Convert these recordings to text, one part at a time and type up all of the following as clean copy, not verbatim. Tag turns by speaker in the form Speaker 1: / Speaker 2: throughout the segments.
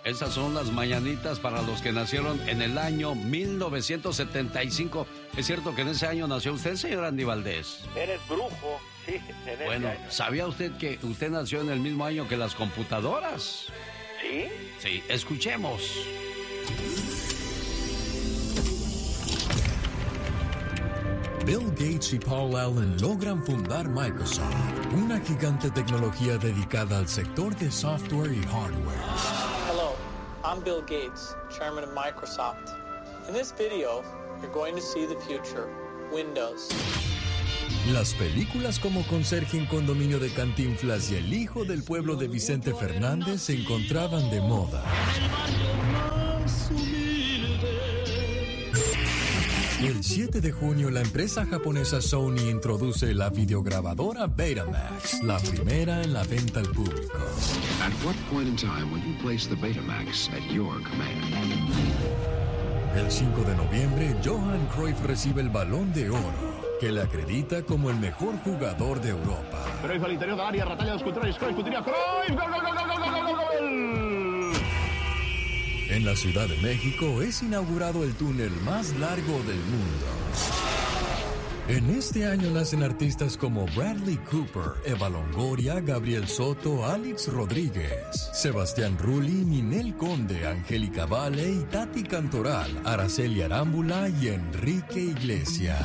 Speaker 1: Esas son las mañanitas para los que nacieron en el año 1975. ¿Es cierto que en ese año nació usted, señor Andy Valdés?
Speaker 2: Eres brujo, sí, en
Speaker 1: Bueno,
Speaker 2: ese año.
Speaker 1: ¿sabía usted que usted nació en el mismo año que las computadoras?
Speaker 2: ¿Sí?
Speaker 1: Sí, escuchemos.
Speaker 3: Bill Gates y Paul Allen logran fundar Microsoft, una gigante tecnología dedicada al sector de software y hardware.
Speaker 4: Hello, I'm Bill Gates, chairman of Microsoft. In this video, you're going to see the future, Windows.
Speaker 3: Las películas como Conserje en Condominio de Cantinflas y El hijo del pueblo de Vicente Fernández se encontraban de moda. El 7 de junio, la empresa japonesa Sony introduce la videograbadora Betamax, la primera en la venta al público.
Speaker 5: At what point in time will you place the Betamax at your command?
Speaker 3: El 5 de noviembre, Johan Cruyff recibe el Balón de Oro, que le acredita como el mejor jugador de Europa.
Speaker 6: Cruyff al interior del área, Ratalla dos controles, Cruyff, continúa, Cruyff, gol, gol, gol, gol, gol, gol, gol, gol.
Speaker 3: En la Ciudad de México es inaugurado el túnel más largo del mundo. En este año nacen artistas como Bradley Cooper, Eva Longoria, Gabriel Soto, Alex Rodríguez, Sebastián Rulli, Ninel Conde, Angélica Vale y Tati Cantoral, Araceli Arámbula y Enrique Iglesias.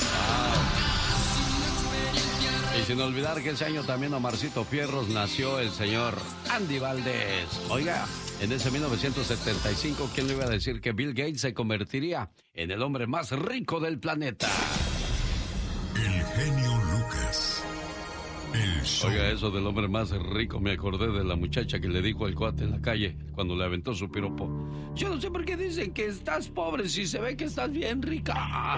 Speaker 1: Y sin olvidar que ese año también Omarcito Fierros nació el señor Andy Valdés. Oiga, en ese 1975, ¿quién le iba a decir que Bill Gates se convertiría en el hombre más rico del planeta?
Speaker 3: El genio Lucas. El show.
Speaker 1: Oiga, eso del hombre más rico, me acordé de la muchacha que le dijo al cuate en la calle cuando le aventó su piropo. Yo no sé por qué dicen que estás pobre si se ve que estás bien rica.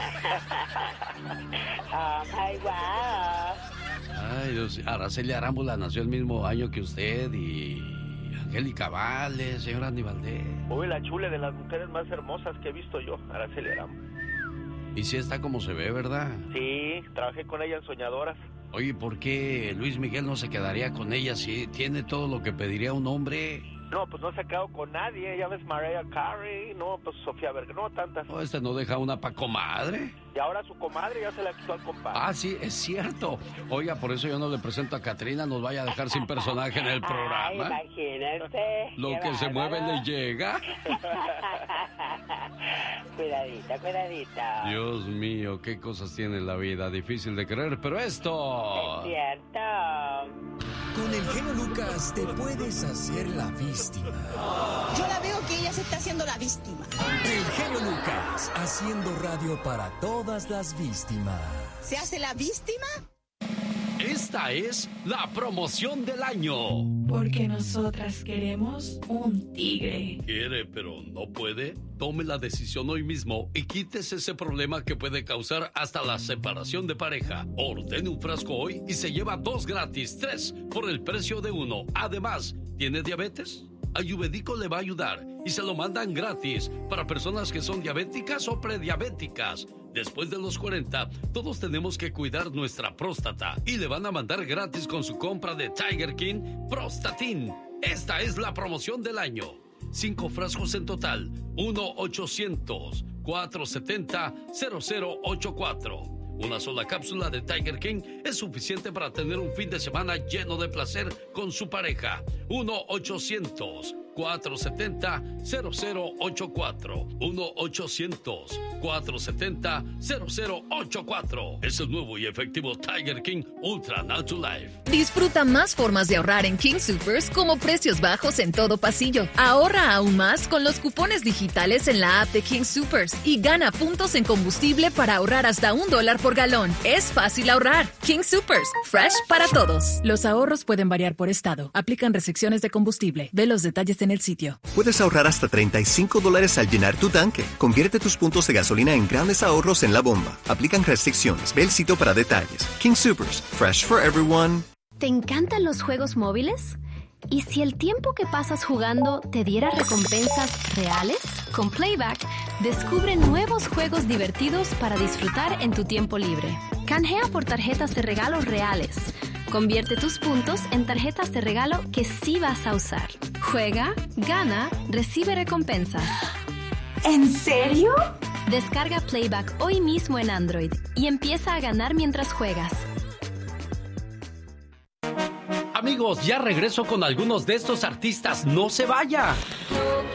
Speaker 1: Ay, Dios, Araceli Arámbula nació el mismo año que usted y Angélica Vale, señor Andy Valdés.
Speaker 2: Uy, la chule de las mujeres más hermosas que he visto yo, Araceli Arámbula.
Speaker 1: Y sí está como se ve, ¿verdad?
Speaker 2: Sí, trabajé con ella en Soñadoras.
Speaker 1: Oye, ¿por qué Luis Miguel no se quedaría con ella si tiene todo lo que pediría un hombre?
Speaker 2: No, pues no se ha quedado con nadie. Ya ves, Mariah Carey, no, pues Sofía Vergara, no, tantas.
Speaker 1: No, no deja una pa' comadre.
Speaker 2: Y ahora su comadre ya se la quitó al compadre.
Speaker 1: Ah, sí, es cierto. Oiga, por eso yo no le presento a Catrina, nos vaya a dejar sin personaje en el programa.
Speaker 7: Ay, imagínate.
Speaker 1: Lo que se mueve le llega.
Speaker 7: Cuidadita, cuidadita.
Speaker 1: Dios mío, qué cosas tiene la vida. Difícil de creer, pero esto...
Speaker 7: Es cierto.
Speaker 3: Con el genio Lucas te puedes hacer la víctima.
Speaker 8: Yo la veo que ella se está haciendo la víctima.
Speaker 3: El genio Lucas, haciendo radio para todas las víctimas.
Speaker 8: ¿Se hace la víctima?
Speaker 1: Esta es la promoción del año.
Speaker 9: Porque nosotras queremos un tigre.
Speaker 1: ¿Quiere, pero no puede? Tome la decisión hoy mismo y quítese ese problema que puede causar hasta la separación de pareja. Ordene un frasco hoy y se lleva 2 gratis, 3 por el precio de 1. Además, ¿tiene diabetes? Ayurvédico le va a ayudar y se lo mandan gratis para personas que son diabéticas o prediabéticas. Después de los 40, todos tenemos que cuidar nuestra próstata y le van a mandar gratis con su compra de Tiger King Prostatin. Esta es la promoción del año. 5 frascos en total. 1-800-470-0084. Una sola cápsula de Tiger King es suficiente para tener un fin de semana lleno de placer con su pareja. 1-800-470-0084. 1-800-470-0084. Es el nuevo y efectivo Tiger King Ultra Natural Life.
Speaker 10: Disfruta más formas de ahorrar en King Soopers, como precios bajos en todo pasillo. Ahorra aún más con los cupones digitales en la app de King Soopers y gana puntos en combustible para ahorrar hasta $1 por galón. Es fácil ahorrar. King Soopers, fresh para todos.
Speaker 9: Los ahorros pueden variar por estado. Aplican restricciones de combustible. Ve los detalles en el sitio.
Speaker 11: Puedes ahorrar hasta $35 al llenar tu tanque. Convierte tus puntos de gasolina en grandes ahorros en la bomba. Aplican restricciones. Ve el sitio para detalles. King Soopers, fresh for everyone.
Speaker 12: ¿Te encantan los juegos móviles? ¿Y si el tiempo que pasas jugando te diera recompensas reales? Con Playback, descubre nuevos juegos divertidos para disfrutar en tu tiempo libre. Canjea por tarjetas de regalo reales. Convierte tus puntos en tarjetas de regalo que sí vas a usar. Juega, gana, recibe recompensas.
Speaker 8: ¿En serio?
Speaker 12: Descarga Playback hoy mismo en Android y empieza a ganar mientras juegas.
Speaker 1: Amigos, ya regreso con algunos de estos artistas. ¡No se vaya!